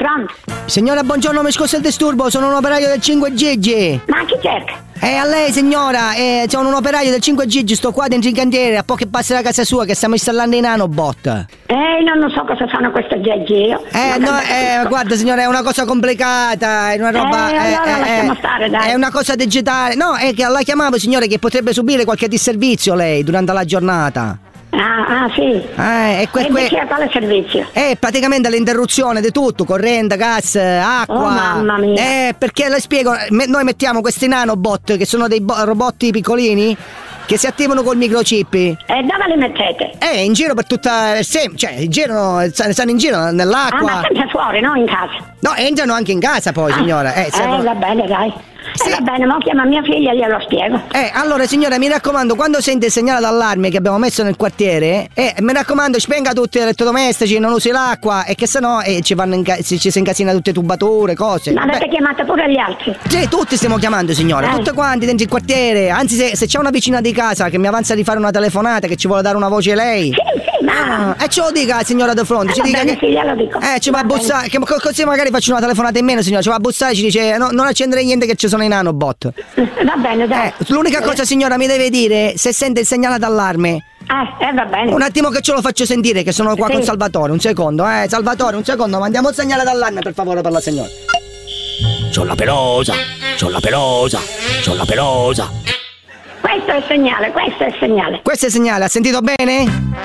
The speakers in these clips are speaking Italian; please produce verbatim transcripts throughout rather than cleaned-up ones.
Pronto? Signora, buongiorno, mi scusi il disturbo, sono un operaio del cinque Gigi. Ma chi cerca? Eh, a lei signora, eh, sono un operaio del cinque Gigi, sto qua dentro in cantiere, a poco che passi la casa sua che stiamo installando i nanobot. Eh, non, non so cosa sono queste Gigi io. Eh, no, eh, guarda signora, è una cosa complicata, è una roba... Eh, allora eh, lasciamo eh, stare, dai. È una cosa digitale, no, è che la chiamavo signore che potrebbe subire qualche disservizio lei durante la giornata. Ah, ah, sì. Eh, e que, e que, di che quale servizio? Eh, praticamente l'interruzione di tutto, corrente, gas, acqua. Oh, mamma mia. Eh, perché le spiego, me, noi mettiamo questi nanobot, che sono dei bo- robotti piccolini, che si attivano col microchip. E dove li mettete? Eh, in giro per tutta... Sem- cioè, girano, stanno in giro nell'acqua. Ah, ma sempre fuori, no? In casa. No, entrano anche in casa poi, ah. signora. Eh, eh va bene, dai. Sì. Eh, va bene, ma chiama mia figlia e glielo spiego. Eh, allora signora, mi raccomando, quando sente il segnale d'allarme che abbiamo messo nel quartiere, eh, mi raccomando, spenga tutti gli elettrodomestici, non usi l'acqua, e che sennò eh, ci, vanno in ca- ci si incasina tutte le tubature, cose. Ma avete Beh. chiamato pure gli altri? Sì, tutti stiamo chiamando, signora, eh. tutti quanti dentro il quartiere. Anzi, se, se c'è una vicina di casa che mi avanza di fare una telefonata, che ci vuole dare una voce lei. Sì, sì, ma... Ah, e ce lo dica, signora De Fronte, eh, ci dica bene, che... sì, glielo dico. Eh, ci va, va a bussare, che, così magari faccio una telefonata in meno, signora, ci va a bussare e ci dice no, non accendere niente che ci sono i nanobot. Va bene, dai. Eh, l'unica cosa, signora, mi deve dire se sente il segnale d'allarme. Eh, eh, va bene. Un attimo che ce lo faccio sentire, che sono qua sì. con Salvatore, un secondo, eh, Salvatore, un secondo, mandiamo il segnale d'allarme per favore per la signora. C'ho la pelosa, c'ho la pelosa, c'ho la pelosa. Questo è il segnale, questo è il segnale. Questo è il segnale, ha sentito bene?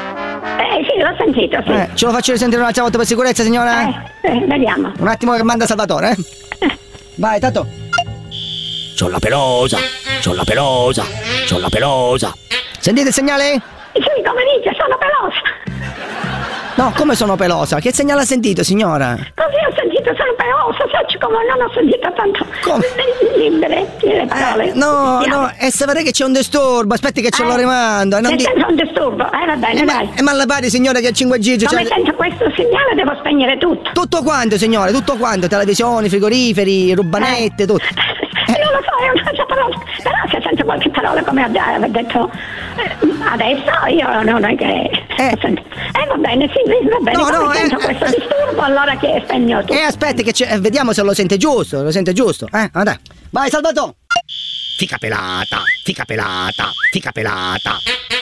Eh sì, l'ho sentito, sì. Eh, ce lo faccio risentire un'altra volta per sicurezza, signora? Eh, eh vediamo. Un attimo che manda Salvatore, eh. Vai, Tato. C'ho la pelosa, c'ho la pelosa, c'ho la pelosa. Sentite il segnale? Sì, come dice, sono pelosa. No, come sono pelosa? Che segnale ha sentito, signora? Così ho sentito, sono pelosa, sai come non ho sentito tanto come? libere le parole. Eh, no, no, e se vedete che c'è un disturbo, aspetti che ce eh, lo rimando. Non di... c'è un disturbo, eh va bene, eh, dai. Ma, eh, ma le pare, signore, che il cinque G... Come cioè... sento questo segnale devo spegnere tutto. Tutto quanto, signore, tutto quanto, televisioni, frigoriferi, rubanette, eh. tutto. Eh. Non lo so, è un'altra parola. Però se sento qualche parola come ha detto eh, adesso, io non è che... Eh, eh va bene, sì, va bene. No, no, sento eh, questo eh, disturbo, allora che spegno tutto. Eh, aspetti che c'è, vediamo se lo sente giusto, lo sente giusto. Eh, vabbè. Vai, Salvatore. Fica pelata, fica pelata, fica pelata.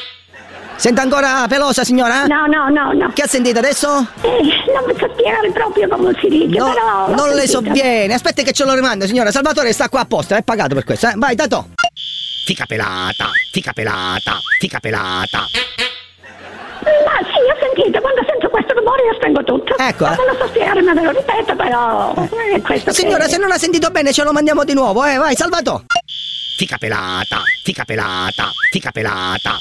Sente ancora pelosa, signora? No, no, no, no. Che ha sentito adesso? Eh, non mi so spiegare proprio come si dice, no, però... Non le so bene. Aspetti che ce lo rimando, signora. Salvatore sta qua apposta, è pagato per questo, eh. Vai, Tato. Fica pelata, fica pelata, fica pelata. Ma sì, ho sentito, quando sento questo rumore io spengo tutto. Ecco. Non lo so spiegare, ma ve lo ripeto, però eh. è questo. Signora, che... se non ha sentito bene ce lo mandiamo di nuovo, eh. Vai, Salvatore. Fica pelata, fica pelata, fica pelata.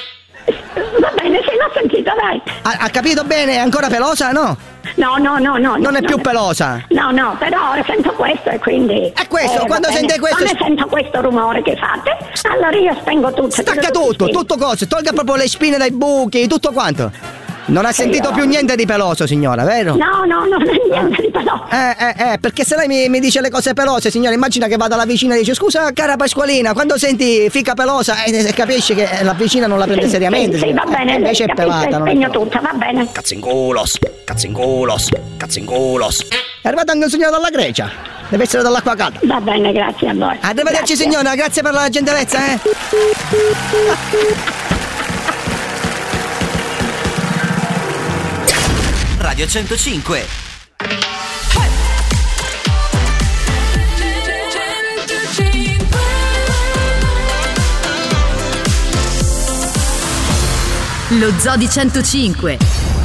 Va bene, sì, l'ho sentito, dai. Ha, ha capito bene? È ancora pelosa, no? No, no, no, no. Non no, è più no, pelosa? No, no, però sento questo e quindi... È questo, eh, quando sente questo... Quando sento questo rumore che fate, allora io spengo tutto. Stacca tutto, tutto cosa, tolga proprio le spine dai buchi, tutto quanto. Non ha sentito io... più niente di peloso, signora, vero? No, no, no, non è niente di peloso. Eh, eh, eh, perché se lei mi, mi dice le cose pelose, signora, immagina che vada la vicina e dice scusa cara Pasqualina, quando senti fica pelosa e eh, capisci che la vicina non la prende sì, seriamente. Sì, sì, va bene, eh, invece è pelata. Non spegno tutto, va bene. Cazzingulos, cazzingulos, cazzingulos. È arrivato anche un signore dalla Grecia. Deve essere dall'acqua calda. Va bene, grazie a voi. Arrivederci, grazie. Signora, grazie per la gentilezza, eh. Radio centocinque. Lo Zoo di centocinque.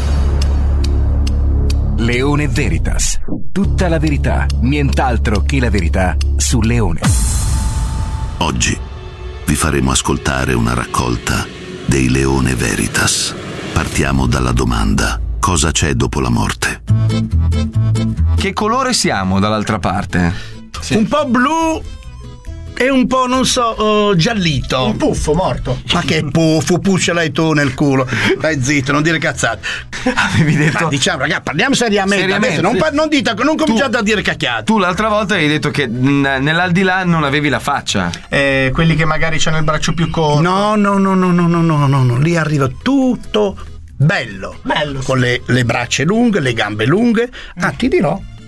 Leone Veritas. Tutta la verità, nient'altro che la verità su Leone. Oggi vi faremo ascoltare una raccolta dei Leone Veritas. Partiamo dalla domanda: cosa c'è dopo la morte? Che colore siamo dall'altra parte? Sì. Un po' blu e un po', non so, uh, giallito. Un puffo morto. Ma che puffo, puscia l'hai tu nel culo. Dai zitto, non dire cazzate. Avevi detto... Ma diciamo, ragazzi, parliamo seriamente. seriamente. Adesso non, pa- non, dite, non cominciate tu, a dire cacchiate. Tu l'altra volta hai detto che n- nell'aldilà non avevi la faccia. Eh, quelli che magari c'hanno il braccio più corto. No, no, no, no, no, no, no, no, no. Lì arriva tutto bello. Bello. Con le, le braccia lunghe, le gambe lunghe. Ah, ti dirò.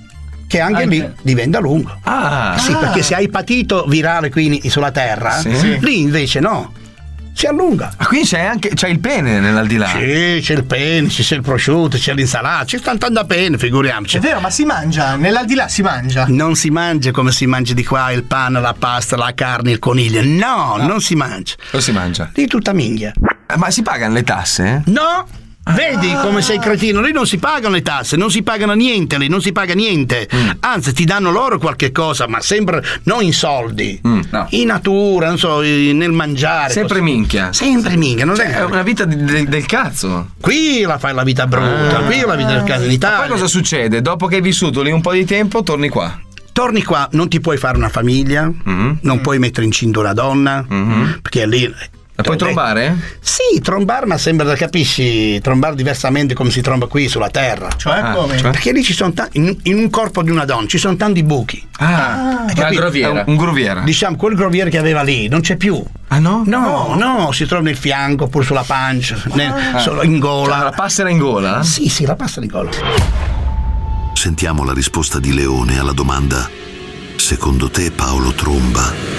che anche ah, lì okay. diventa lungo. Ah, sì, ah. perché se hai patito virale qui sulla Terra, sì. Sì. lì invece no. Si allunga. Ah, quindi c'è anche c'è il pene nell'aldilà? Sì, c'è il pene, c'è il prosciutto, c'è l'insalata, c'è tanta pene, figuriamoci. È vero, ma si mangia, nell'aldilà si mangia. Non si mangia come si mangia di qua il pane, la pasta, la carne, il coniglio. No, no. non si mangia. Cosa si mangia? Lì tutta minchia. Eh, ma si pagano le tasse? No! Vedi ah. come sei cretino, lì non si pagano le tasse, non si pagano niente, lì non si paga niente. Mm. Anzi, ti danno loro qualche cosa, ma sempre non in soldi, mm, no. in natura, non so, nel mangiare. Sempre così. Minchia. Sempre minchia, non cioè, è è una vita di, de, del cazzo. Qui la fai la vita brutta, ah. qui la vita del cazzo in Italia. Ma poi cosa succede? Dopo che hai vissuto lì un po' di tempo, torni qua. Torni qua, non ti puoi fare una famiglia, mm-hmm. non mm. puoi mettere incinta una donna, mm-hmm. perché lì. La puoi trombare? Sì, trombare, ma sembra, capisci, trombare diversamente come si tromba qui sulla Terra. Cioè ah, come? Cioè? Perché lì ci sono tanti, in, in un corpo di una donna ci sono tanti buchi. Ah, ah un groviera. Un groviera. Diciamo, quel groviere che aveva lì non c'è più. Ah no? No, no, no, si trova nel fianco, oppure sulla pancia, nel, ah. solo in gola. Cioè, la passera in gola? Sì, sì, la passera in gola. Sentiamo la risposta di Leone alla domanda: secondo te Paolo tromba?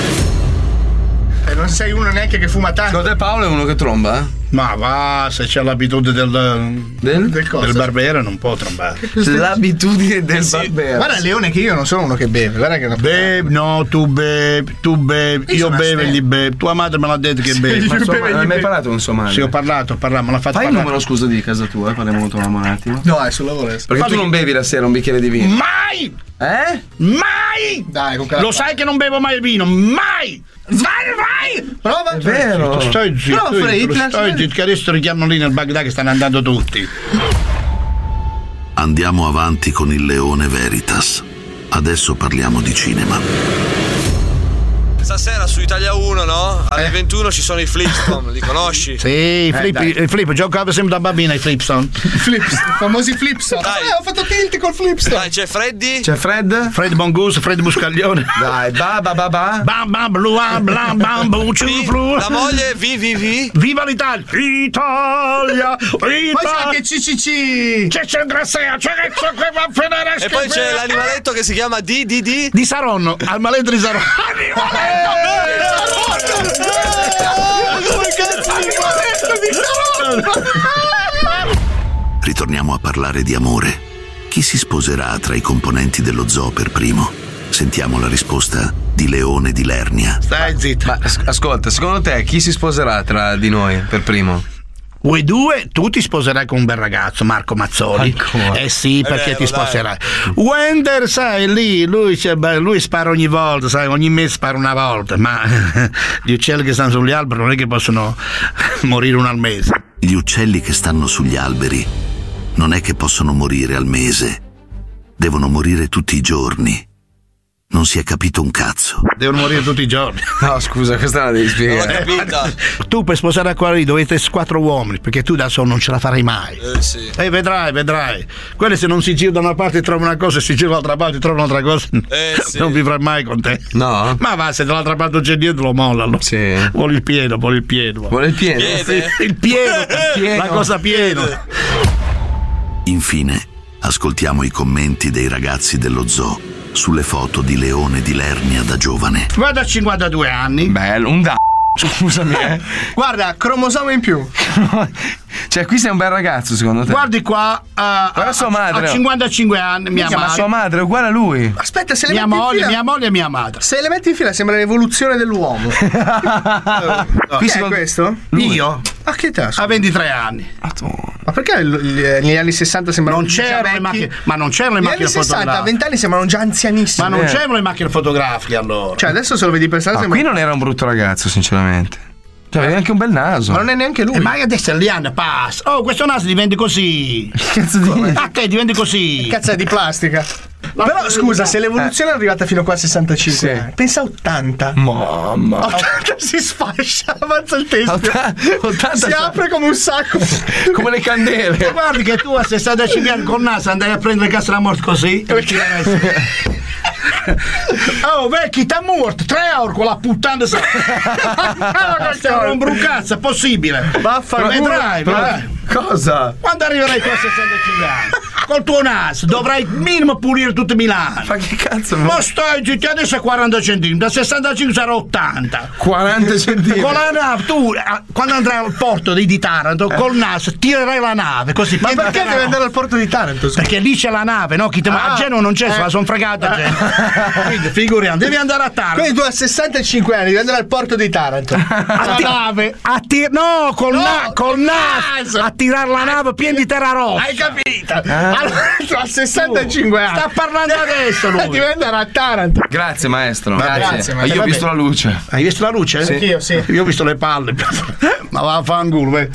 Non sei uno neanche che fuma tanto. Secondo te Paolo è uno che tromba? Ma va, se c'è l'abitudine del del, del, del barbiere non può trombare. L'abitudine del sì. barbiere. Guarda Leone che io non sono uno che beve, guarda che non bevi, no, tu bevi, tu bevi, io, io bevo e gli bevi. Tua madre me l'ha detto che sì, bevi. Ma sua, non hai mai parlato con sua madre? Sì, ho parlato, ho parlato, me l'ha fatto Fai parlare. il numero scusa di casa tua, parliamo con tua mamma un attimo. No, è sul lavoro. Perché Fatti tu non bevi la sera un bicchiere di vino? Mai! Eh? Mai! Dai, con lo sai che non bevo mai il vino, mai! Vai, vai! Prova! È vero! Stai zitto, stai zitto, che adesso richiamano lì nel Baghdad che stanno andando tutti. Andiamo avanti con il Leone Veritas. Adesso parliamo di cinema. Stasera su Italia uno, no? Alle eh. ventuno ci sono i Flipstone, li conosci? Sì, i flip, eh, flip, giocavo sempre da bambina i Flipstone. Flipstone, famosi Flipstone. Dai, ah, ho fatto tilt col Flipstone. Dai, c'è Freddy? C'è Fred? Fred Mongoose, Fred Buscaglione. Dai, ba ba ba ba. Bam bam blu blam bam bu flu. La moglie, vi vi vi. Viva l'Italia! Italia! Italia! Poi c'è anche C C C. C'è c'è Grassea, c'è che va a finire. E poi c'è l'animaletto che si chiama D D D di Saronno, al maletto di Saronno. Animaletto! Ritorniamo a parlare di amore. Chi si sposerà tra i componenti dello zoo per primo? Sentiamo la risposta di Leone di Lernia. Stai zitto. Ma ascolta, secondo te chi si sposerà tra di noi per primo? Voi due, tu ti sposerai con un bel ragazzo, Marco Mazzoli. Ancora. Eh sì, perché vero, ti sposerai. Dai. Wender, sai, lì, lui, lui spara ogni volta, sai, ogni mese spara una volta, ma gli uccelli che stanno sugli alberi non è che possono morire uno al mese. Gli uccelli che stanno sugli alberi non è che possono morire al mese, devono morire tutti i giorni. Non si è capito un cazzo. Devono morire tutti i giorni. No, scusa, questa la devi spiegare. Non l'ho capita. Tu per sposare qua lì dovete quattro uomini, perché tu da solo non ce la farai mai. Eh sì. E eh, vedrai, vedrai. Quelli se non si gira da una parte trovano una cosa, e si gira dall'altra parte trovano un'altra cosa. Eh sì. Non vivrai mai con te. No. Ma va, se dall'altra parte non c'è dietro lo mollano. Sì. Vuole il pieno, vuole il pieno. Vuole il pieno. Piede. Il pieno, pieno. La cosa pieno. Infine, ascoltiamo i commenti dei ragazzi dello zoo sulle foto di Leone di Lernia da giovane. Guarda, cinquantadue anni. Bello, un da. Scusami, eh. Guarda, cromosoma in più. Cioè, qui sei un bel ragazzo, secondo te? Guardi qua, uh, guarda sua madre. Ha cinquantacinque anni, mia Minchia, madre. Ma sua madre è uguale a lui. Aspetta, se le mia metti moglie, in fila, mia moglie e mia madre. Se le metti in fila sembra l'evoluzione dell'uomo. No. Chi è questo? Lui. Io? A che età? Ha ventitré anni. Ma perché negli anni sessanta sembrano non c'erano le macchine, ma non c'erano le macchine fotografiche. Negli anni sessanta, a venti anni sembrano già anzianissimi. Ma non eh. c'erano le macchine fotografiche allora. Cioè adesso se lo vedi per strada no, sembra... qui non era un brutto ragazzo, sinceramente. Cioè, aveva anche un bel naso. Ma non è neanche lui. Eh, ma adesso gli anni passa. Oh, questo naso diventa così. Cazzo di. Ah, che diventa così. Cazzo è di plastica. Ma però scusa, se l'evoluzione eh. è arrivata fino qua a sessantacinque, sì. pensa a ottanta. Mamma. ottanta si sfascia, avanza il testo. ottanta si apre come un sacco. Come le candele. Guardi che tu a sessantacinque anni con naso andai a prendere il cazzo della morte così. Oh, vecchi, t'ha morto, tre euro con la puttana. Non brucazza, è possibile. Vaffanculo. Vedrai, vedrai. Cosa? Quando arriverai tu a sessantacinque anni? col tuo naso dovrai minimo pulire tutto Milano. Ma che cazzo? Ma stai zitti, adesso è quaranta centimetri, da sessantacinque sarà ottanta. quaranta centimetri. Con la nave, tu quando andrai al porto di, di Taranto, eh. col naso tirerai la nave così. Ma perché devi andare al porto di Taranto? Scusa. Perché lì c'è la nave, no? Chi te ah, a Genova non c'è, eh. se la son fregata. Eh. Quindi figuriamo, devi andare a Taranto. Quindi tu a sessantacinque anni devi andare al porto di Taranto. A ti- nave, a tir- no, col, no, na- col naso, a tirare la nave piena di terra rossa. Hai capito? Ah. Allora, tu a sessantacinque anni. Sta parlando adesso lui. Devi andare a Taranto. Grazie maestro. Grazie, Grazie maestro. Io ho visto la luce. Hai visto la luce? Sì. Anch'io, sì. Io ho visto le palle. Ma va a fanculo, vai.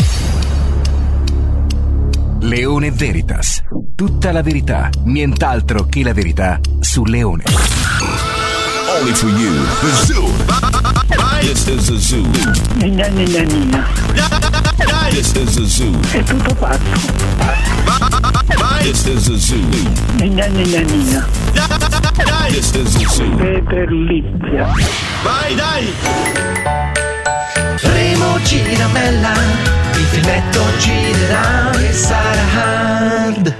Leone Veritas. Tutta la verità, nient'altro che la verità su Leone. Only for you. The zoo. This is the zoo. Nina, nina, nina. This is the zoo. È tutto fatto. This is the zoo. Nina, nina, nina. This is the zoo. Peter Lizia. Vai, dai! Remo Giramella, il filmetto girerà e sarà hard.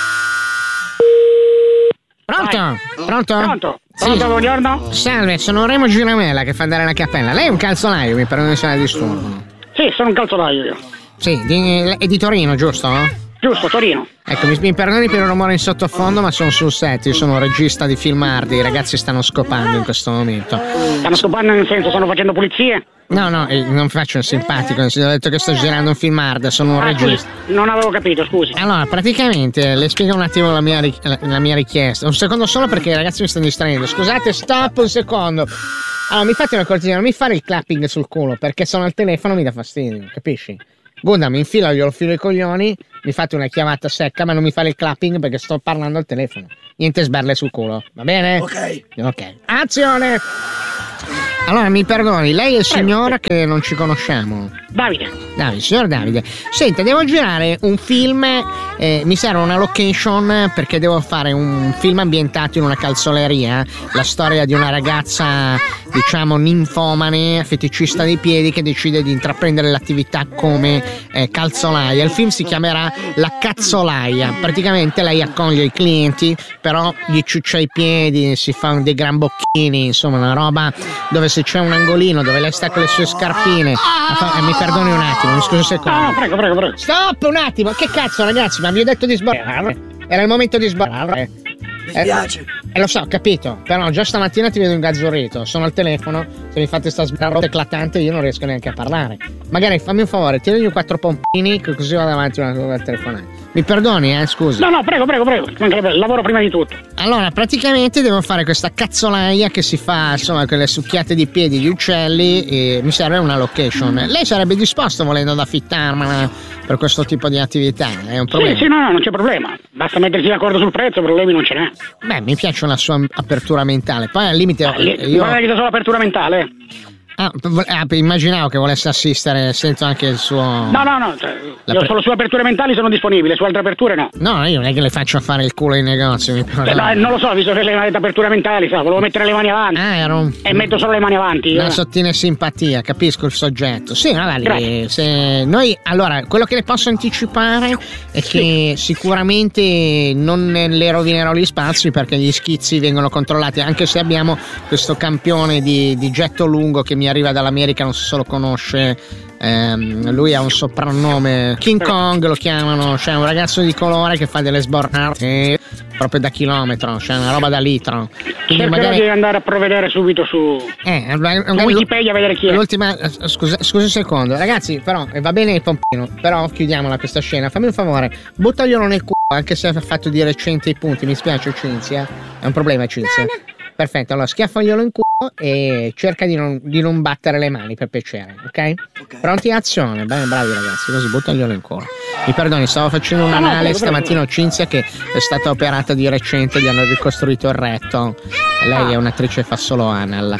Pronto? Pronto? Pronto? Sì. Pronto, buongiorno? Salve, sono Remo Giramella che fa andare la cappella. Lei è un calzolaio, mi perdoni se la disturbo. Sì, sono un calzolaio io. Sì, di, è di Torino, giusto? Giusto, Torino. Ecco, mi, mi perdoni per il rumore in sottofondo, ma sono sul set, io sono un regista di film hard, i ragazzi stanno scopando in questo momento. Stanno scopando nel senso, stanno facendo pulizie? No, no, non faccio un simpatico, ho detto che sto girando un film hard, sono un ah, regista. Scusi, non avevo capito, scusi. Allora, praticamente, le spiego un attimo la mia, la, la mia richiesta. Un secondo solo perché i ragazzi mi stanno distraendo. Scusate, stop un secondo. Allora, mi fate una cortesia, non mi fare il clapping sul culo, perché sono al telefono mi dà fastidio, capisci? Buddha, mi infilo, glielo filo i coglioni, mi fate una chiamata secca, ma non mi fare il clapping perché sto parlando al telefono. Niente sberle sul culo, va bene? Ok. Ok. Azione! Allora, mi perdoni, lei è il signore che non ci conosciamo. Davide. Davide, signor Davide. Senta, devo girare un film, eh, mi serve una location perché devo fare un film ambientato in una calzoleria, la storia di una ragazza, diciamo, ninfomane, feticista dei piedi che decide di intraprendere l'attività come eh, calzolaia. Il film si chiamerà La Cazzolaia. Praticamente lei accoglie i clienti, però gli ciuccia i piedi, si fa dei gran bocchini, insomma, una roba dove se c'è un angolino dove lei sta con le sue scarpine. Eh, mi perdoni un attimo, mi scuso un secondo. No, no, prego, prego, prego. Stop un attimo, che cazzo ragazzi, ma vi ho detto di sbarrare. Era il momento di sbarrare. Mi spiace. Eh, eh, lo so, ho capito, però già stamattina ti vedo ingazzurrito, sono al telefono, se mi fate sta sbarrata eclatante io non riesco neanche a parlare. Magari fammi un favore, tiragli quattro pompini così vado avanti una, una telefonata. Mi perdoni, eh, scusa. No, no, prego, prego, prego, lavoro prima di tutto. Allora, praticamente devo fare questa cazzolaia che si fa, insomma, con le succhiate di piedi di uccelli e mi serve una location. Lei sarebbe disposto, volendo, ad affittarmela per questo tipo di attività? È un problema? Sì, sì, no, no, non c'è problema. Basta mettersi d'accordo sul prezzo, problemi non ce n'è. Beh, mi piace una sua apertura mentale. Poi al limite ah, io... Guarda che solo apertura mentale. Ah, ah, immaginavo che volesse assistere, sento anche il suo... No, no, no, cioè, io pre... solo su aperture mentali sono disponibile, su altre aperture no. No, io non è che le faccio fare il culo ai negozi, mi Beh, no, non lo so, visto che le avete aperture mentali, sa, volevo mettere le mani avanti. Ah, ero un... E metto solo le mani avanti. Una eh. sottile simpatia, capisco il soggetto. Sì, magari se noi... Allora, quello che le posso anticipare è che sì, sicuramente non le rovinerò gli spazi perché gli schizzi vengono controllati, anche se abbiamo questo campione di, di getto lungo che mi arriva dall'America, non so se lo conosce, ehm, lui ha un soprannome, King Kong lo chiamano, cioè un ragazzo di colore che fa delle sbornate proprio da chilometro, cioè una roba da litro. Cercherò magari... di andare a provvedere subito su, eh, su Wikipedia a vedere chi è. L'ultima, scusa, scusa un secondo, ragazzi, però va bene il pompino, però chiudiamola questa scena, fammi un favore, buttaglielo nel culo, anche se ha fatto di recente i punti, mi spiace Cinzia, è un problema Cinzia. No, no. Perfetto, allora schiaffaglielo in culo e cerca di non, di non battere le mani per piacere, ok? okay. Pronti azione? Bene, bravi ragazzi, così buttaglielo in culo. Mi perdoni, stavo facendo un anale stamattina a Cinzia che è stata operata di recente, gli hanno ricostruito il retto. Lei è un'attrice e fa solo anal.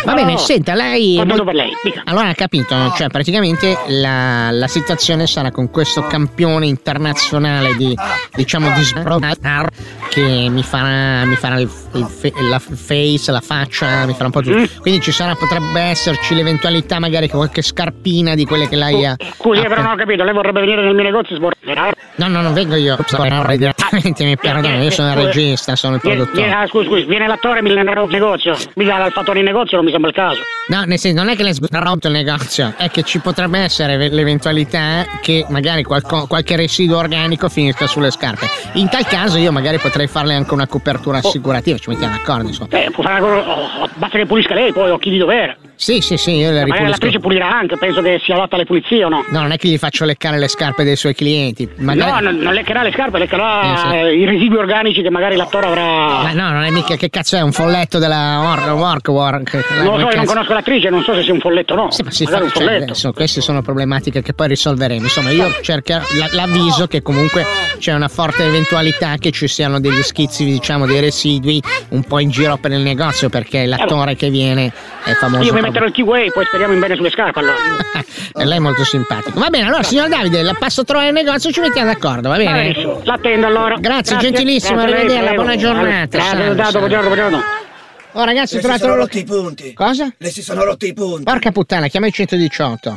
Va bene, senta, lei... Contesto per lei, dica. Allora ha capito, cioè praticamente la, la situazione sarà con questo campione internazionale di, diciamo, di sbrodar che mi farà, mi farà il, il, la face, la faccia, mi farà un po' tutto. Mm. Quindi ci sarà, potrebbe esserci l'eventualità magari che qualche scarpina di quelle che lei ha. Scusi, però non ho capito, lei vorrebbe venire nel mio negozio e sbordare? No, no, non vengo io, direttamente, mi perdono, io sono il regista, sono il produttore. Viene, ah, scusi, scusi, viene l'attore e mi nel negozio. Mica l'ha fatto nel negozio, non mi sembra il caso. No, nel senso, non è che le sbrodotto il negozio, è che ci potrebbe essere l'eventualità che magari qualco, qualche residuo organico finisca sulle scarpe. In tal caso io magari potrei farle anche una copertura assicurativa, ci mettiamo d'accordo, insomma. Eh, può fare una cosa, oh, basta che pulisca lei, poi occhi di dovere. Sì, sì, sì, io le ripulisco. Magari l'attrice pulirà anche, penso che sia adatta alle pulizie o no? No, non è che gli faccio leccare le scarpe dei suoi clienti. Magari... No, non, non leccherà le scarpe, leccherà eh, sì. eh, i residui organici che magari l'attore avrà. Ma no, non è mica, che cazzo è, un folletto della work, work, work. Non lo so, io non conosco l'attrice, non so se sia un folletto o no. Sì, ma si magari fa, un cioè, folletto. adesso, queste sono problematiche che poi risolveremo. Insomma, io cercherò, l'avviso che comunque c'è una forte eventualità che ci siano degli schizzi, diciamo, dei residui un po' in giro per il negozio, perché l'attore che viene è famoso. Io mi metterò il T-Way, poi speriamo in bene sulle scarpe allora. E lei è molto simpatico. Va bene, allora signor Davide, la passo a trovare nel negozio, ci mettiamo d'accordo, va bene? Benissimo, l'attendo allora. Grazie, Grazie gentilissimo, grazie arrivederla, lei, buona giornata. Grazie, dato, buongiorno, buongiorno. Oh ragazzi, ho Le si trovato sono lo... rotti i punti. Cosa? Le si sono rotti i punti. Porca puttana, chiama il centodiciotto.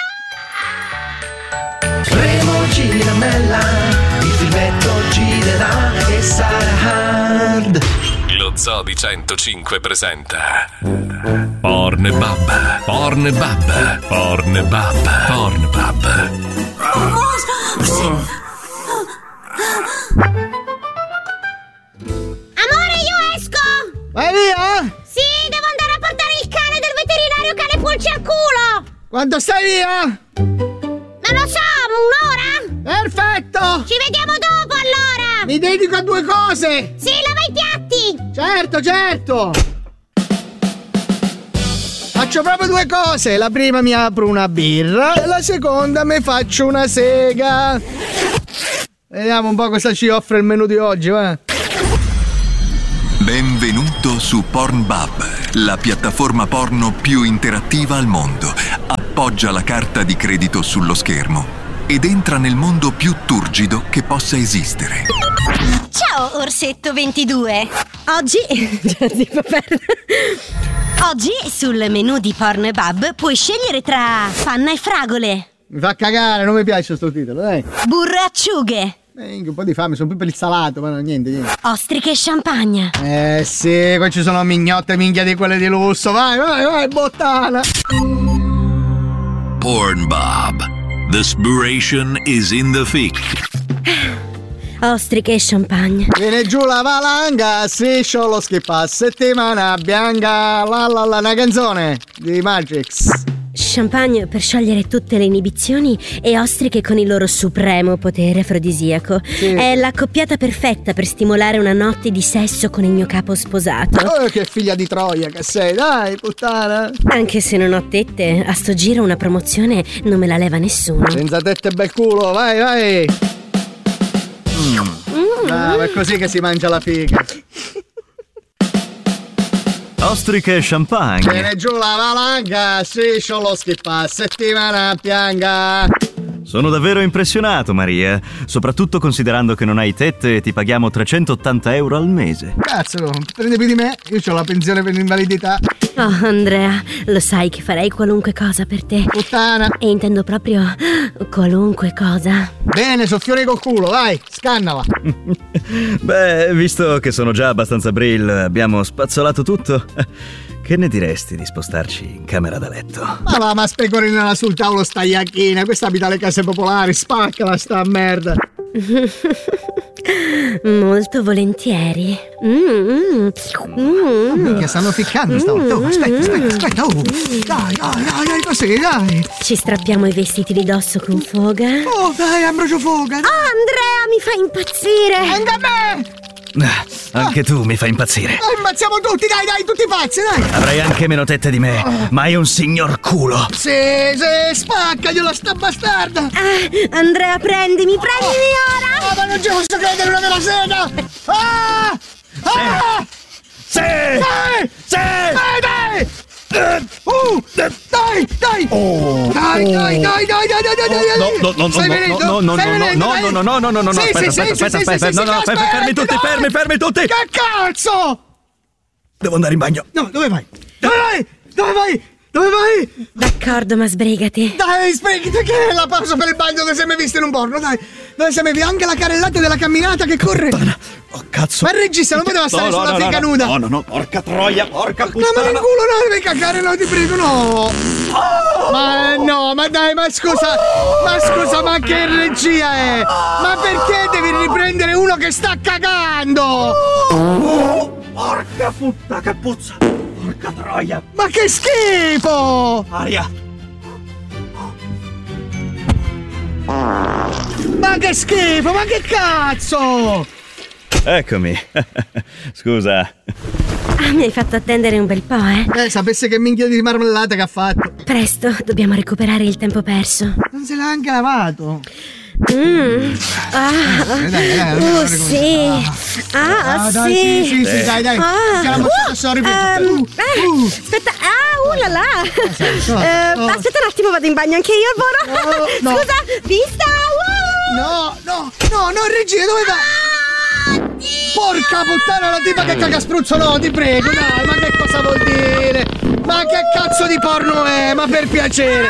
Remo Giramella, il filmetto girerà e sarà hard. Lo Zoo di centocinque presenta Pornbub, Pornbub, Pornbub, Pornbub. Amore, io esco! Vai via? Sì, devo andare a portare il cane del veterinario cane pulci al culo! Quanto stai via? Non lo so, un'ora? Perfetto! Ci vediamo dopo allora! Mi dedico a due cose! Sì, lava i piatti! Certo, certo! Faccio proprio due cose. La prima mi apro una birra e la seconda mi faccio una sega. Vediamo un po' cosa ci offre il menù di oggi, va? Benvenuto su Pornbub, la piattaforma porno più interattiva al mondo. Appoggia la carta di credito sullo schermo ed entra nel mondo più turgido che possa esistere. Ciao, Orsetto ventidue! Oggi... Oggi sul menù di Pornbub puoi scegliere tra panna e fragole, Mi fa cagare, non mi piace sto titolo, dai. burro e acciughe, Eh, un po' di fame, sono più per il salato, ma no, niente, niente. ostriche e champagne. Eh sì, qua ci sono mignotte minchia di quelle di lusso. Vai, vai, vai, bottana. Pornbub. The spiration is in the thick. Ostriche e champagne. Viene giù la valanga, striscio lo schippa, settimana bianca, la la la, una canzone di Magix. Champagne per sciogliere tutte le inibizioni e ostriche con il loro supremo potere afrodisiaco. Sì. È l'accoppiata perfetta per stimolare una notte di sesso con il mio capo sposato. Oh, che figlia di Troia che sei, dai, puttana. Anche se non ho tette, a sto giro una promozione non me la leva nessuno. Senza tette e bel culo, vai, vai. Mm. Ah, è così che si mangia la figa. Ostriche e champagne. Viene giù la valanga, striscio lo schippa, settimana pianga. Sono davvero impressionato, Maria. Soprattutto considerando che non hai tette e ti paghiamo trecentottanta euro al mese. Cazzo, prende più di me? Io ho la pensione per l'invalidità. Oh, Andrea, lo sai che farei qualunque cosa per te. Puttana. E intendo proprio qualunque cosa. Bene, soffione col culo, vai, scannala. Beh, visto che sono già abbastanza brill, abbiamo spazzolato tutto. Che ne diresti di spostarci in camera da letto? Ma va, ma specorinala sul tavolo sta iacchina. Questa abita alle case popolari, spaccala sta merda. Molto volentieri. Mm, mm. Minchia, stanno ficcando stavolta. Oh, aspetta, aspetta, aspetta. Oh. Dai, dai, dai, dai, così, dai. Ci strappiamo i vestiti di dosso con foga. Oh, dai, ambrocio foga. Oh, Andrea, mi fa impazzire. Anche a me. Ah, anche tu mi fai impazzire. Oh, ammazziamo tutti, dai, dai, tutti pazzi, dai. Avrai anche meno tette di me, oh. ma hai un signor culo. Sì, sì, spaccagliela sta bastarda. Ah, Andrea, prendimi, prendimi oh. ora. Oh, ma non ci posso credere, una vera sega. Ah! Ah! Sì! Dai! Sì! Dai, dai! Uh, dai, dai! Oh, dai, dai, dai, dai, dai, dai, dai, dai! No, no, no, Stai no, venendo? no, no, Stai no, venendo, no, dai? no, no, no, no, no, no, Sì, aspetta, sì, aspetta, sì, aspetta, sì, aspetta, sì, no, sì, no, sì, fermi, fermi tutti, dai! fermi, fermi tutti! Che cazzo? Devo andare in bagno. No, dove vai? Dove vai? Dove vai? Dove vai? D'accordo, ma sbrigati. Dai, sbrigati, che è la pausa per il bagno che sei mai visto in un porno, dai. Dove sei mai visto? Anche la carrellata della camminata che corre. Oh, cazzo. Ma il regista non poteva stare No, no, sulla no, fica no, nuda. No, no, no, porca troia, porca No, puttana. ma in culo no, devi cagare, no, ti prego, no. Ma no, ma dai, ma scusa, ma scusa, ma che regia è? Ma perché devi riprendere uno che sta cagando? Oh, porca puttana, che puzza. Porca troia. Ma che schifo! Aria. Ma che schifo, ma che cazzo! Eccomi. Scusa. Ah, mi hai fatto attendere un bel po', eh? Eh, sapesse che minchia di marmellata che ha fatto. Presto, dobbiamo recuperare il tempo perso. Non se l'ha anche lavato. Mmm. Ah. Dai, dai, dai, uh, dai, sì. Ah, ah, sì. dai, sì, sì, sì, Eh. dai, dai. Ah. Siamo Uh, sorry, ehm, uh, eh, uh. Aspetta, ah, uh là là. no, Eh, no. Aspetta un attimo, vado in bagno anche io, Alvoro. No, no. Scusa, vista. Uh. No, no, no, no, regia, dove va? Porca puttana, la tipa che caga spruzzo, no, ti prego, dai, ma che cosa vuol dire? Ma che cazzo di porno è? Ma per piacere.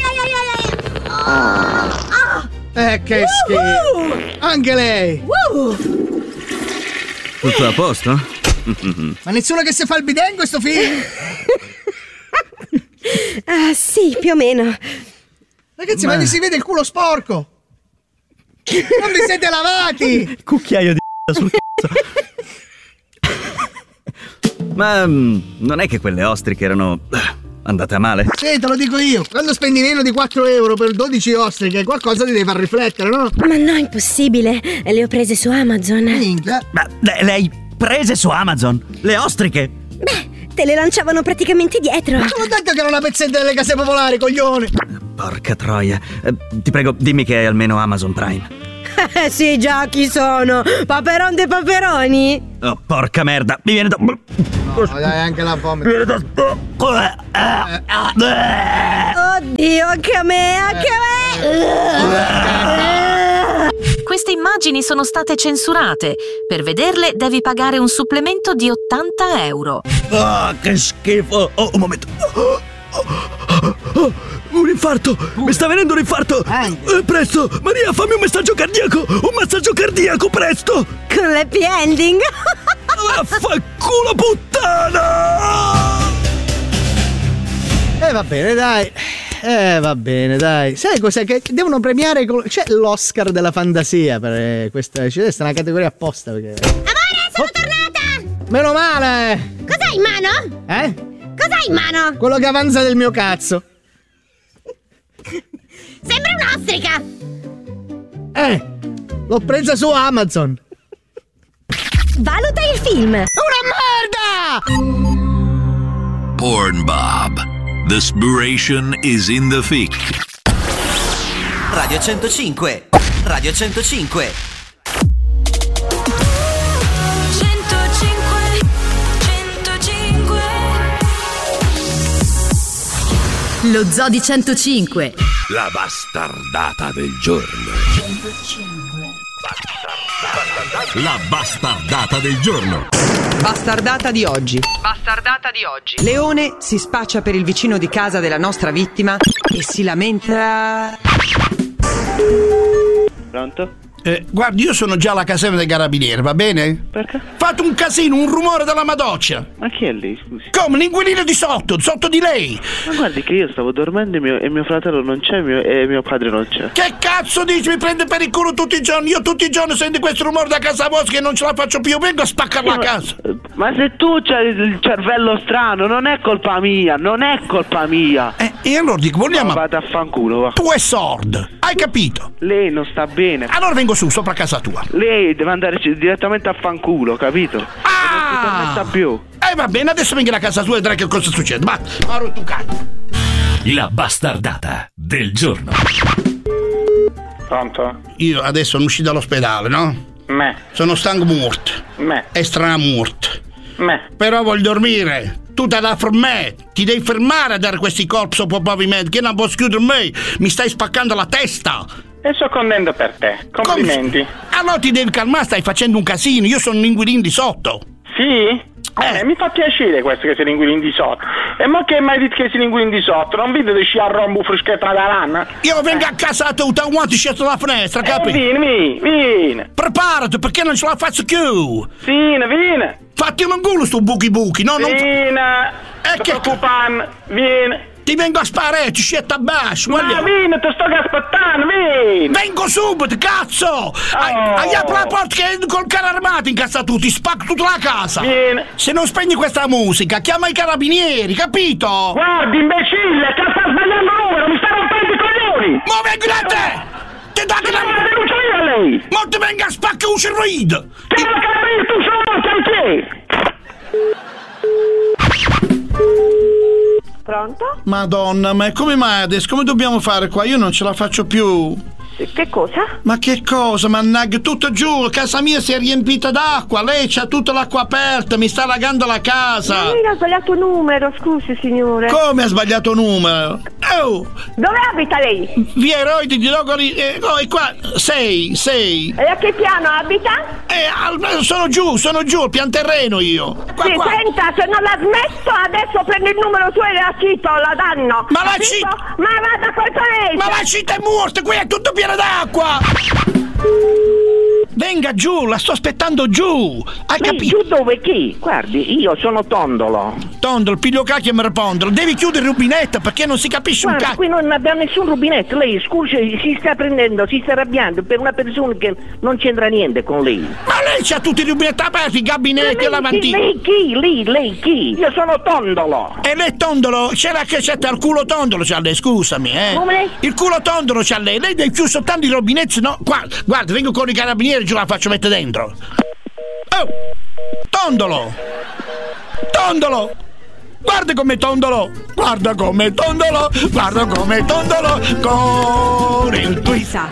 Eh, che schifo. Anche lei. Tutto a posto? Ma nessuno che si fa il bidet in questo film? Ah, sì, più o meno. Ragazzi, ma, Ma- vi si vede il culo sporco. Non vi siete lavati. Cucchiaio di sul cazzo. Ma mm, non è che quelle ostriche erano eh, andate a male? Sì, te lo dico io. Quando spendi meno di quattro euro per dodici ostriche, qualcosa ti deve far riflettere, no? Ma no, impossibile. Le ho prese su Amazon. Minchia. Ma le, le hai prese su Amazon? Le ostriche? Beh, te le lanciavano praticamente dietro. Te l'ho detto che era una pezzetta delle case popolari, coglione. Porca troia. Eh, ti prego, dimmi che è almeno Amazon Prime. Eh sì, già, chi sono? Paperon dei paperoni? Oh, porca merda, mi viene da... No, dai, anche la fame. Mi viene da... Oddio, anche a me, anche a me. Queste immagini sono state censurate. Per vederle devi pagare un supplemento di ottanta euro. Ah, che schifo. Oh, un momento. Oh, oh, oh, un infarto. Mi sta venendo un infarto. Eh, presto, Maria, fammi un messaggio cardiaco. Un massaggio cardiaco, presto. Con l'happy ending. Vaffanculo puttana. Eh, va bene, dai. Eh, va bene, dai. Sai cos'è che devono premiare? Col... C'è l'Oscar della fantasia per eh, questa. C'è questa è una categoria apposta perché. Amore, sono tornata. Meno male. Cos'hai in mano? Eh? Cos'hai in mano? Quello che avanza del mio cazzo. Sembra un'ostrica. Eh, l'ho presa su Amazon. Valuta il film. Una merda! Porn Bob. The spiration is in the fic. Radio centocinque. Radio centocinque. centocinque. centocinque. Lo Zoo di centocinque. La bastardata del giorno. La bastardata del giorno. Bastardata di oggi. Bastardata di oggi. Leone si spaccia per il vicino di casa della nostra vittima e si lamenta. Pronto? Eh, guardi, io sono già alla caserma dei carabinieri, va bene? Perché? Fate un casino, un rumore della madoccia. Ma chi è lei, scusi? Come? L'inquilino di sotto, sotto di lei. Ma guardi che io stavo dormendo e mio, e mio fratello non c'è mio, e mio padre non c'è. Che cazzo dici? Mi prende per il culo tutti i giorni. Io tutti i giorni sento questo rumore da casa vostra che non ce la faccio più. Vengo a spaccare la casa. Ma se tu c'hai il cervello strano, non è colpa mia, non è colpa mia. Eh, e allora dico, vogliamo... No, vado a fanculo, va. Tu è sordo, hai capito? Lei non sta bene. Allora vengo su, sopra casa tua. Lei deve andare direttamente a fanculo, capito? Ah! Non si permetta più. Eh va bene, adesso vengo a casa tua e vedrai che cosa succede. Ma, ma tu cazzo. La bastardata del giorno. Pronto? Io adesso sono uscito dall'ospedale, no? Me. Sono stanco morto. Me. E strano morto. Me. Però voglio dormire. Tu te la fermare, ti devi fermare a dare questi colpi sopra pavimento, che non posso chiudere me, mi stai spaccando la testa. E sono contento per te, complimenti. Come? Allora ti devi calmare, stai facendo un casino, io sono un inquilino di sotto. Sì? Eh, mi fa piacere questo che sei l'inquilino di sotto. E ma che mai detto che sei l'inquilino di sotto? Non vedi che scia a rombo fruschetta da lana? Io vengo eh. a casa tutta quanto sceso dalla finestra, capi? Eh, vieni, vieni, vieni. Preparati perché non ce la faccio più. Vieni, vieni. Fatti un culo sto buchi buchi, no? Vieni. Non... E che preoccupare, vieni. Ti vengo a sparare, ti scetta a basso. Ma guarda. Vieni, ti sto aspettando, vieni. Vengo subito, cazzo. Oh. Hai apri la porta che col carro armato in casa tu, ti spacco tutta la casa. Vieni. Se non spegni questa musica, chiama i carabinieri, capito? Guarda, imbecille, che sta sbagliando il numero, mi sta rompendo i coglioni. Ma vengo da te. Ti dà che la denuncia io a lei. Ma ti venga a spaccare un cervello. Chiama i carabinieri, tu sono anche. Pronto? Madonna, ma come mai adesso? Come dobbiamo fare qua? Io non ce la faccio più. Che cosa? Ma che cosa? Mannaggia, tutto giù, casa mia si è riempita d'acqua, lei c'ha tutta l'acqua aperta, mi sta allagando la casa. Ma lei ha sbagliato numero, scusi signore. Come ha sbagliato numero? Oh! Dove abita lei? Via Eroi di Logori, eh, no, è qua, sei, sei. E a che piano abita? Eh, sono giù, sono giù, al pian terreno io. Qua, sì, qua. senta, se non l'ha smesso adesso prendo il numero suo e la cito, la danno. Ma la cito? Ma vada col paese. Ma la cita è morta, qui è tutto pieno d'acqua! Venga giù, la sto aspettando giù! Hai capito? Giù dove chi? Guardi, io sono Tondolo. Tondolo, piglio cacchio e me ripondolo. Devi chiudere il rubinetto perché non si capisce Guarda, un cacchio. qui non abbiamo nessun rubinetto. Lei, scusi, si sta prendendo, si sta arrabbiando per una persona che non c'entra niente con lei. Ma lei c'ha tutti i rubinetti aperti, i gabinetti e lavandini. Lei chi? Lei, lei chi? Io sono Tondolo. E lei Tondolo? C'è la che c'è il culo tondolo c'ha lei, scusami, eh. Come? Il culo tondolo c'ha lei. Lei deve chiudere soltanto i rubinetti, no? Guarda, guarda, vengo con i carabinieri, giù la faccio mettere dentro. Oh! Tondolo! Tondolo! Guarda come Tondolo! Guarda come Tondolo! Guarda come Tondolo! Con il twist!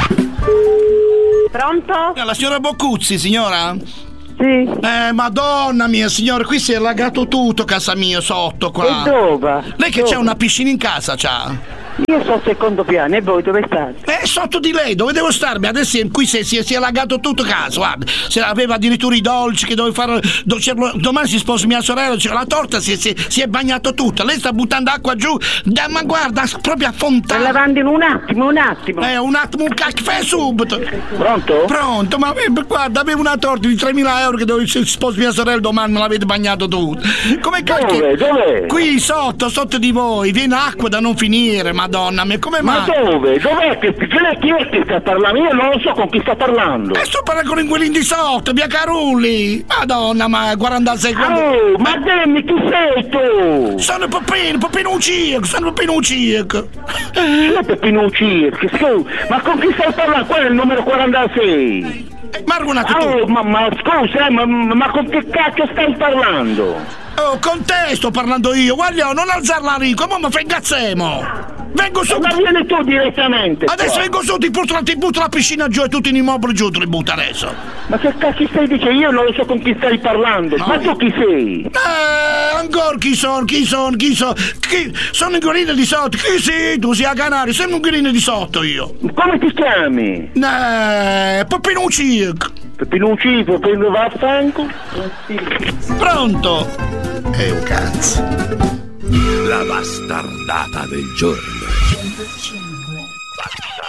Pronto? La signora Boccuzzi, signora? Sì. Eh, madonna mia, signore, qui si è allagato tutto casa mia sotto qua. E dove? Lei che dove? c'ha una piscina in casa, c'ha? Io sto al secondo piano, e voi dove state? Eh, sotto di lei, dove devo starmi? Adesso qui si è, si è, si è allagato tutto casa, guarda. Se aveva addirittura i dolci che dove fare. Do, domani si sposa mia sorella, c'è la torta, si è, si, si è bagnato tutta. Lei sta buttando acqua giù, da, ma guarda, proprio a fontana. Sta lavando in un attimo, un attimo. Eh, un attimo, un caffè subito. Pronto? Pronto, ma guarda, avevo una torta di tremila euro che dove si sposa mia sorella, domani me l'avete bagnato tutto. Come cacchio? Dove? Dove? Qui sotto, sotto di voi, viene acqua da non finire, madonna mia, come mai? Ma dove? Dov'è che, chi è, chi è che sta parlando? Io non lo so con chi sta parlando. E sto parlando con l'inquilino di sotto, via Carulli. Madonna, ma quarantasei Oh, ma dimmi chi sei tu? Sono Peppino, Peppino Ucirco, sono Peppino Ucirco. Chi è Peppino Ucirco? Scusa, ma con chi stai parlando? Quello è il numero quarantasei. Ma argonato tu. Oh, ma, ma scusa, eh, ma, ma con che cacchio stai parlando? Oh, con te sto parlando io, guarda, non alzare la rico, ma mi fai ingazzemo. Vengo su. Ma vieni tu direttamente. Adesso qua. Vengo su, ti butto, la, ti butto la piscina giù e tutti i immobili giù, te li butto adesso. Ma che cacchio stai dicendo? Io non lo so con chi stai parlando. No. Ma tu chi sei? Eh, ancora chi sono, chi sono, chi sono? Chi? Sono un guarino di sotto. Chi sei? Tu sei a Canari, sono un guarino di sotto io. Come ti chiami? Eh, Peppino Ucirco. Peppino Ucirco, prendo vaffanculo. Pronto? È un cazzo. La bastardata del giorno.